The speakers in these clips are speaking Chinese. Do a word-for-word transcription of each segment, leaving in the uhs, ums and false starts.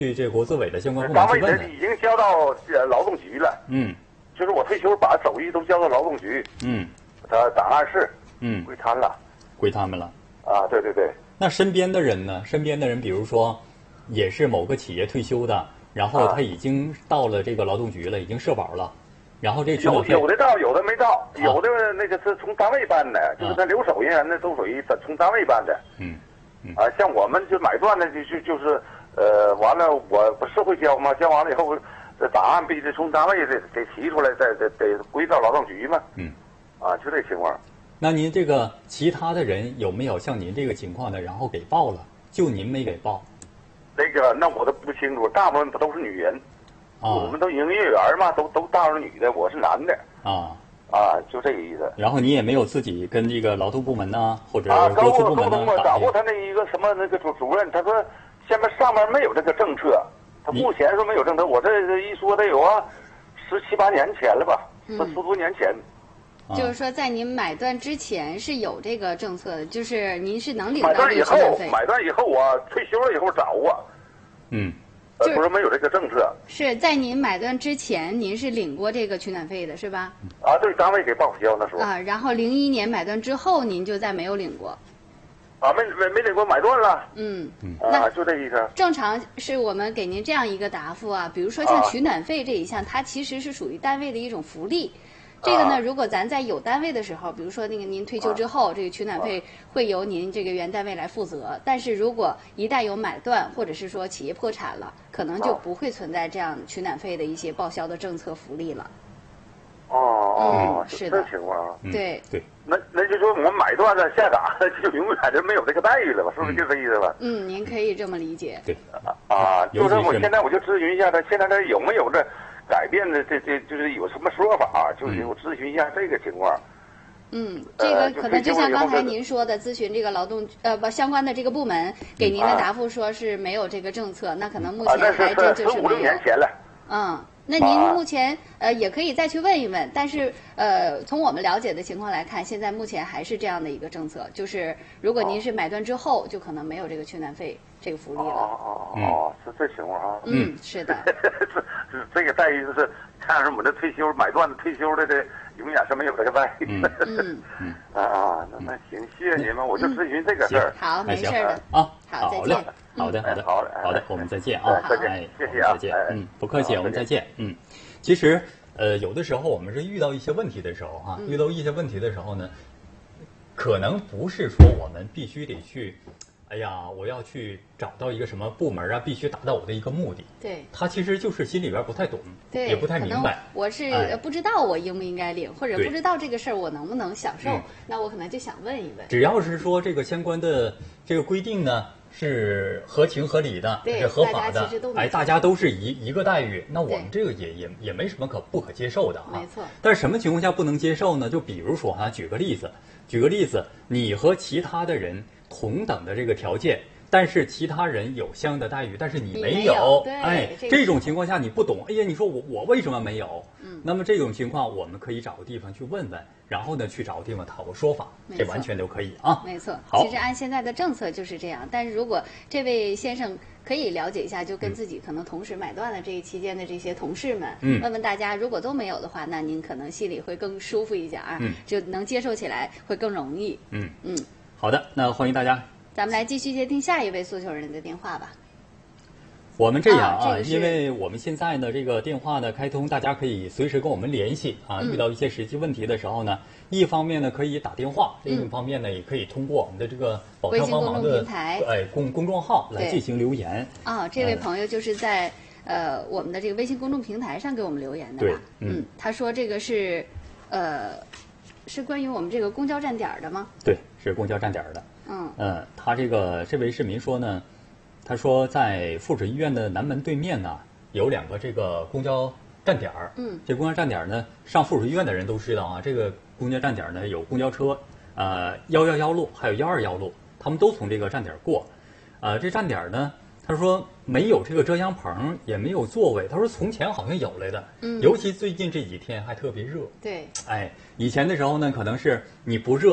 去这国资委的相关部门单位去问的。 已经交到呃劳动局了。 嗯， 就是我退休把手续都交到劳动局。 嗯， 他档案室。 嗯， 归他了。 归他们了。 啊，对对对。 那身边的人呢？身边的人，比如说，也是某个企业退休的，然后他已经到了这个劳动局了，已经社保了，然后这取暖费有有的到，有的没到，有的那个是从单位办的，啊、就是他留手印，那都属于从单位办的。 嗯。嗯啊，像我们就买断的就就就是呃，完了我不是会交吗？交完了以后，这档案必须从单位得得提出来，再得得归到劳动局嘛。 嗯。 啊，就这情况。 那您这个其他的人有没有像您这个情况的，然后给报了，就您没给报？ 那个那我都不清楚，大部分不都是女人。 啊。 我们都营业员嘛，都都大是女的，我是男的。 啊。 啊，就这个意思。 然后你也没有自己跟这个劳动部门呐、啊，或者国资部门呐、 啊，找过他那一个什么那个主主任，他说现在上面没有这个政策，他目前说没有政策。我这一说得有啊，十七八年前了吧，十十多年前。 嗯、 就是说，在您买断之前是有这个政策的，就是您是能领到买断以后， 费。 买断以后我退休了以后找我。 嗯。 呃，不是没有这个政策。 是在您买断之前，您是领过这个取暖费的，是吧？ 啊，对，单位给报销那时候。 啊，然后零一年买断之后，您就再没有领过。 啊，没没没领过，买断了。 嗯嗯。 啊，就这意思。 正常是我们给您这样一个答复啊，比如说像取暖费这一项，它其实是属于单位的一种福利。这个呢，如果咱在有单位的时候，比如说那个您退休之后，这个取暖费会由您这个原单位来负责。但是如果一旦有买断，或者是说企业破产了，可能就不会存在这样取暖费的一些报销的政策福利了。 哦哦， 是的， 这情况。 对对。 那那就说我们买断了下岗，就永远就没有这个待遇了吧？是不是就这意思吧？ 嗯，您可以这么理解。 对。 啊，就是我现在我就咨询一下他，现在他有没有这。改变的这这就是有什么说法？就是我咨询一下这个情况。 嗯，这个可能就像刚才您说的，咨询这个劳动呃不相关的这个部门给您的答复说是没有这个政策，那可能目前还真就是没有。 五六年前了。 嗯，那您目前呃也可以再去问一问，但是呃从我们了解的情况来看，现在目前还是这样的一个政策，就是如果您是买断之后，就可能没有这个取暖费这个福利了。 哦哦哦，是这情况啊。 嗯，是的。 这这个待遇就是看着我这退休买断的退休的这永远是没有这个待遇。 嗯嗯啊啊，那那行，谢谢您们，我就咨询这个事儿。 好，没事的啊。 好，再见。好的，好的， 好的， 好的，我们再见啊！ 再见，谢谢啊！ 再见，嗯，不客气，我们再见，嗯。其实，呃，有的时候我们是遇到一些问题的时候哈，遇到一些问题的时候呢，可能不是说我们必须得去。哎呀，我要去找到一个什么部门啊，必须达到我的一个目的。 对， 他其实就是心里边不太懂， 对， 也不太明白。 我是不知道我应不应该领，或者不知道这个事儿我能不能享受，那我可能就想问一问。 只要是说这个相关的这个规定呢是合情合理的，是合法的，哎，大家都是一一个待遇，那我们这个也也也没什么可不可接受的啊。 没错。 但是什么情况下不能接受呢？就比如说哈，举个例子，举个例子，你和其他的人同等的这个条件。但是其他人有相应的待遇，但是你没有，哎，这种情况下你不懂，哎呀，你说我我为什么没有？嗯，那么这种情况我们可以找个地方去问问，然后呢去找个地方讨个说法，这完全都可以啊。 没错， 好， 其实按现在的政策就是这样。但是如果这位先生可以了解一下，就跟自己可能同时买断了这一期间的这些同事们，嗯，问问大家，如果都没有的话，那您可能心里会更舒服一点啊，嗯，就能接受起来会更容易。 嗯嗯， 好的，那欢迎大家。 咱们来继续接听下一位诉求人的电话吧。 我们这样啊， 啊这因为我们现在呢这个电话呢开通，大家可以随时跟我们联系啊。嗯、遇到一些实际问题的时候呢，一方面呢可以打电话，另一方面呢也可以通过我们的这个保障帮忙的哎公公众号来进行留言。 啊、哦，这位朋友就是在、嗯、呃我们的这个微信公众平台上给我们留言的吧？ 对， 嗯，嗯他说这个是呃是关于我们这个公交站点的吗？ 对，是公交站点的。 嗯嗯，他这个这位市民说呢，他说在附属医院的南门对面呢有两个这个公交站点儿。 嗯， 这公交站点儿呢，上附属医院的人都知道啊，这个公交站点儿呢有公交车，呃幺幺幺路还有幺二幺路，他们都从这个站点儿过。呃，这站点儿呢，他说没有这个遮阳棚，也没有座位。他说从前好像有来的， 嗯， 尤其最近这几天还特别热。 对， 哎，以前的时候呢，可能是你不热。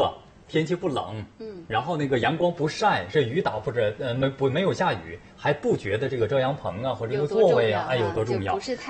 天气不冷， 嗯， 然后那个阳光不晒，是雨打或者呃没不没有下雨，还不觉得这个遮阳棚啊和这个座位啊，哎有多重要？ 不是太